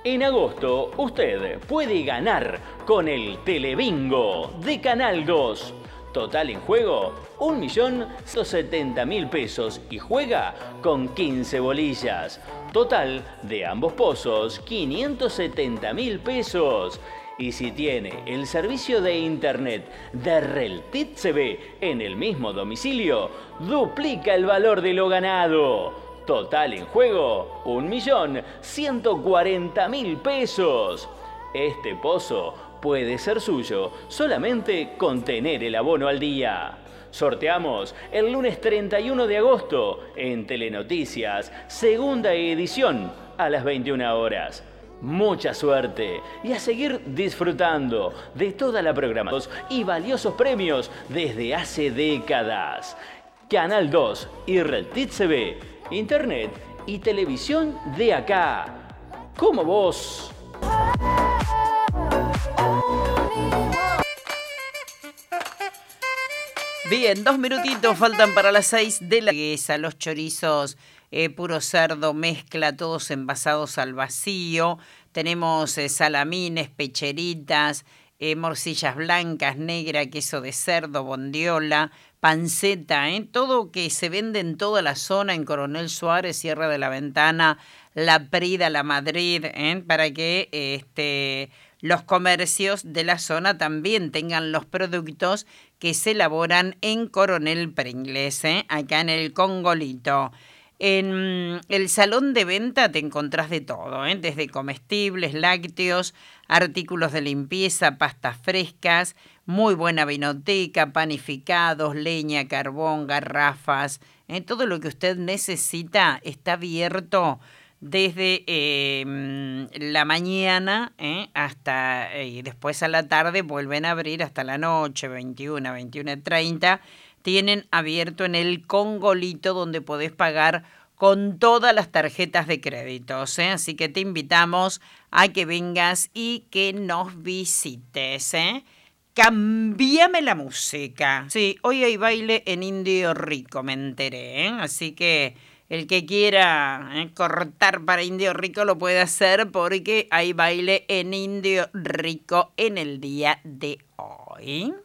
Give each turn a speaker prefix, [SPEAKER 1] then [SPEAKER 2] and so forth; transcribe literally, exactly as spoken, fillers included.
[SPEAKER 1] En agosto, usted puede ganar con el Telebingo de Canal dos. Total en juego, un millón ciento setenta mil pesos y juega con quince bolillas. Total de ambos pozos, quinientos setenta mil pesos. Y si tiene el servicio de internet de Reltit T V en el mismo domicilio, duplica el valor de lo ganado. Total en juego, un millón ciento cuarenta mil pesos. Este pozo puede ser suyo solamente con tener el abono al día. Sorteamos el lunes treinta y uno de agosto en Telenoticias, segunda edición a las veintiuna horas. Mucha suerte y a seguir disfrutando de toda la programación y valiosos premios desde hace décadas. Canal dos y Reltit T V, internet y televisión de acá. Como vos.
[SPEAKER 2] Bien, dos minutitos faltan para las seis de la hamburguesa, los chorizos, eh, puro cerdo, mezcla, todos envasados al vacío. Tenemos eh, salamines, pecheritas, eh, morcillas blancas, negra, queso de cerdo, bondiola, panceta, ¿eh? Todo que se vende en toda la zona, en Coronel Suárez, Sierra de la Ventana, La Prida, La Madrid, ¿eh? Para que eh, este, los comercios de la zona también tengan los productos que se elaboran en Coronel Pringles, ¿eh? Acá en el Congolito. En el salón de venta te encontrás de todo, ¿eh? Desde comestibles, lácteos, artículos de limpieza, pastas frescas, muy buena vinoteca, panificados, leña, carbón, garrafas, ¿eh? Todo lo que usted necesita está abierto desde eh, la mañana ¿eh? hasta eh, y después a la tarde vuelven a abrir hasta la noche, veintiuna, veintiuna treinta. Tienen abierto en el Congolito, donde podés pagar con todas las tarjetas de créditos, ¿eh? Así que te invitamos a que vengas y que nos visites, ¿eh? Cambiame la música. Sí, hoy hay baile en Indio Rico, me enteré, ¿eh? Así que el que quiera ¿eh? cortar para Indio Rico lo puede hacer, porque hay baile en Indio Rico en el día de hoy.